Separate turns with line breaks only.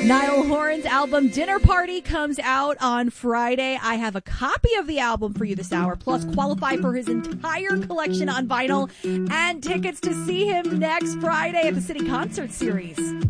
Niall Horan's album Dinner Party comes out on Friday. I have a copy of the album for you this hour, plus qualify for his entire collection on vinyl and tickets to see him next Friday at the City Concert Series.